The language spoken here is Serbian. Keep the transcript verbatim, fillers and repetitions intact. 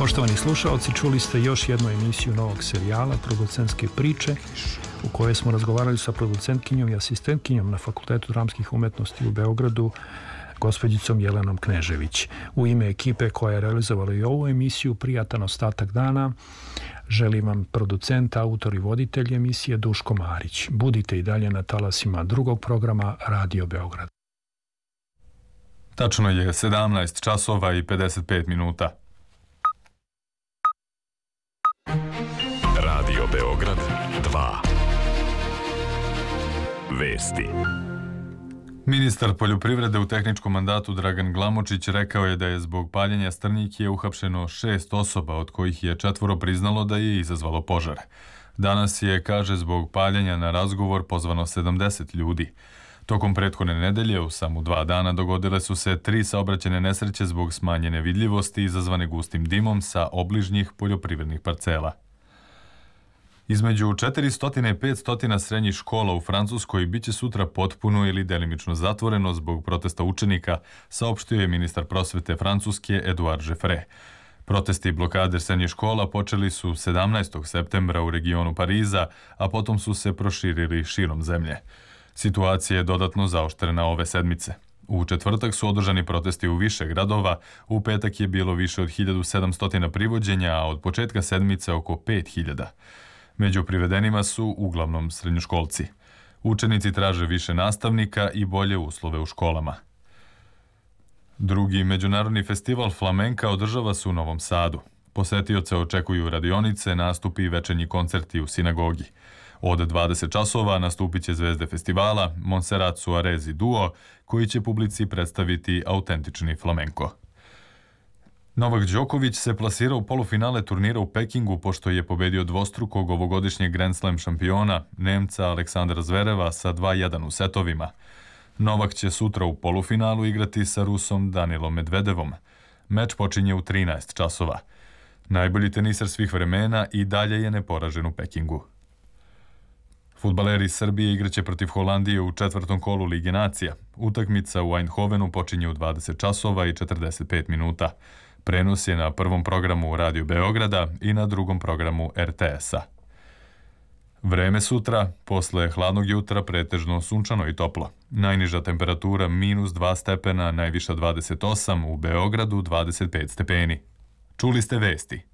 Poštovani slušalci, čuli ste još jednu emisiju novog serijala Producentske priče, u kojoj smo razgovarali sa producentkinjom i asistentkinjom na Fakultetu dramskih umetnosti u Beogradu, gospođicom Jelenom Knežević. U ime ekipe koja je realizovala i ovu emisiju, prijatan ostatak dana, želim vam producent, autor i voditelj emisije Duško Marić. Budite i dalje na talasima drugog programa Radio Beograd. Tačno je sedamnaest časova i pedeset pet minuta. Radio Beograd dva. Vesti. Ministar poljoprivrede u tehničkom mandatu Dragan Glamočić rekao je da je zbog paljenja strnjike uhapšeno šest osoba, od kojih je četvoro priznalo da je izazvalo požar. Danas je, kaže, zbog paljenja na razgovor pozvano sedamdeset ljudi. Tokom prethodne nedelje, u samo dva dana, dogodile su se tri saobraćajne nesreće zbog smanjene vidljivosti izazvane gustim dimom sa obližnjih poljoprivrednih parcela. Između četiristo i petsto srednjih škola u Francuskoj biće sutra potpuno ili delimično zatvoreno zbog protesta učenika, saopštio je ministar prosvete Francuske Edouard Jeffrey. Protesti i blokade srednjih škola počeli su sedamnaestog septembra u regionu Pariza, a potom su se proširili širom zemlje. Situacija je dodatno zaoštrena ove sedmice. U četvrtak su održani protesti u više gradova, u petak je bilo više od hiljadu sedamsto privođenja, a od početka sedmice oko pet hiljada. Među privedenima su uglavnom srednjoškolci. Učenici traže više nastavnika i bolje uslove u školama. Drugi međunarodni festival flamenka održava se u Novom Sadu. Posetioce očekuju radionice, nastupi i večernji koncerti u sinagogi. Od dvadeset časova nastupit će zvezde festivala Montserrat Suarez i Duo, koji će publici predstaviti autentični flamenko. Novak Đoković se plasirao u polufinale turnira u Pekingu pošto je pobedio dvostrukog ovogodišnjeg Grand Slam šampiona, Nemca Aleksandra Zvereva sa dva jedan u setovima. Novak će sutra u polufinalu igrati sa Rusom Danilom Medvedevom. Meč počinje u trinaest časova. Najbolji teniser svih vremena i dalje je neporažen u Pekingu. Fudbaleri Srbije igraće protiv Holandije u četvrtom kolu Lige nacija. Utakmica u Eindhovenu počinje u dvadeset časova i četrdeset pet minuta. Prenos je na prvom programu Radio Beograda i na drugom programu er te es-a. Vreme sutra, posle hladnog jutra, pretežno sunčano i toplo. Najniža temperatura minus dva stepena, najviša dvadeset osam, u Beogradu dvadeset pet stepeni. Čuli ste vesti.